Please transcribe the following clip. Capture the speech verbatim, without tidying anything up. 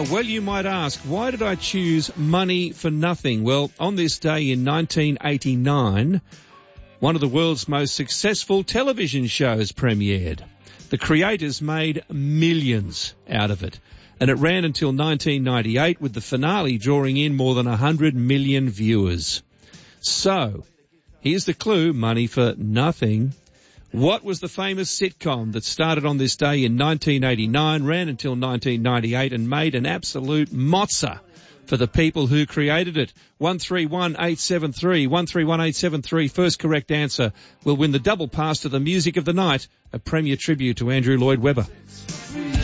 Well, you might ask, why did I choose Money for Nothing? Well, on this day in nineteen eighty-nine, one of the world's most successful television shows premiered. The creators made millions out of it, and it ran until nineteen ninety-eight, with the finale drawing in more than one hundred million viewers. So, here's the clue, Money for Nothing. What was the famous sitcom that started on this day in nineteen eighty-nine, ran until nineteen ninety-eight, and made an absolute mozza for the people who created it? one three one eight seven three, one three one eight seven three. First correct answer will win the double pass to the music of the night, a Premier tribute to Andrew Lloyd Webber.